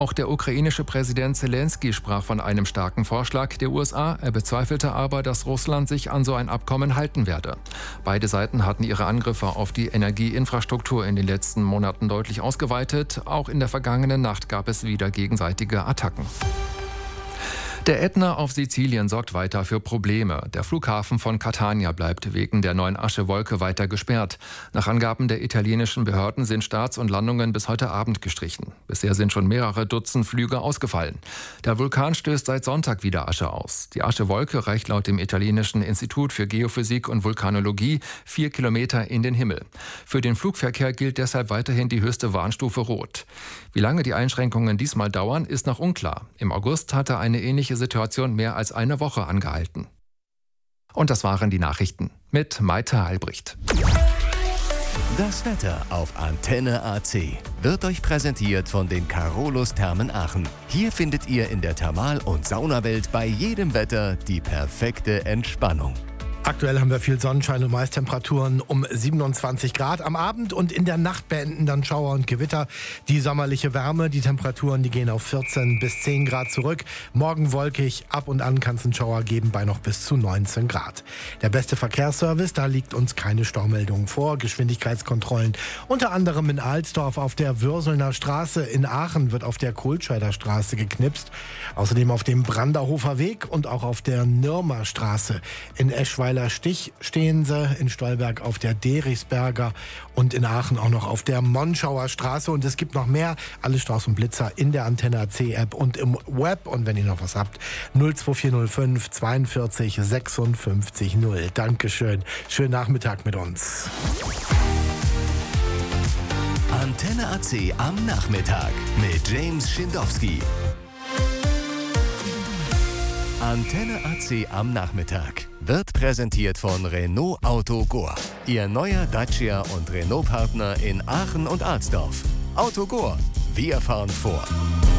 Auch der ukrainische Präsident Zelensky sprach von einem starken Vorschlag der USA. Er bezweifelte aber, dass Russland sich an so ein Abkommen halten werde. Beide Seiten hatten ihre Angriffe auf die Energieinfrastruktur in den letzten Monaten deutlich ausgeweitet. Auch in der vergangenen Nacht gab es wieder gegenseitige Attacken. Der Ätna auf Sizilien sorgt weiter für Probleme. Der Flughafen von Catania bleibt wegen der neuen Aschewolke weiter gesperrt. Nach Angaben der italienischen Behörden sind Starts und Landungen bis heute Abend gestrichen. Bisher sind schon mehrere Dutzend Flüge ausgefallen. Der Vulkan stößt seit Sonntag wieder Asche aus. Die Aschewolke reicht laut dem italienischen Institut für Geophysik und Vulkanologie 4 Kilometer in den Himmel. Für den Flugverkehr gilt deshalb weiterhin die höchste Warnstufe Rot. Wie lange die Einschränkungen diesmal dauern, ist noch unklar. Im August hatte eine ähnliche Situation mehr als eine Woche angehalten. Und das waren die Nachrichten mit Maite Albrecht. Das Wetter auf Antenne AC wird euch präsentiert von den Carolus Thermen Aachen. Hier findet ihr in der Thermal- und Saunawelt bei jedem Wetter die perfekte Entspannung. Aktuell haben wir viel Sonnenschein und Meisttemperaturen um 27 Grad. Am Abend und in der Nacht beenden dann Schauer und Gewitter die sommerliche Wärme. Die Temperaturen, die gehen auf 14 bis 10 Grad zurück. Morgen wolkig, ab und an kann es einen Schauer geben bei noch bis zu 19 Grad. Der beste Verkehrsservice, da liegt uns keine Staumeldung vor. Geschwindigkeitskontrollen unter anderem in Alsdorf auf der Würselner Straße. In Aachen wird auf der Kohlscheider Straße geknipst. Außerdem auf dem Branderhofer Weg und auch auf der Nürmer Straße. In Eschweiler Stich stehen sie, in Stolberg auf der Derichsberger und in Aachen auch noch auf der Monschauer Straße. Und es gibt noch mehr, alle Staus und Blitzer in der Antenne AC App und im Web. Und wenn ihr noch was habt, 02405 42 56 0. Dankeschön. Schönen Nachmittag mit uns. Antenne AC am Nachmittag mit James Schindowski. Antenne AC am Nachmittag wird präsentiert von Renault Autogor. Ihr neuer Dacia und Renault-Partner in Aachen und Alsdorf. Autogor, wir fahren vor.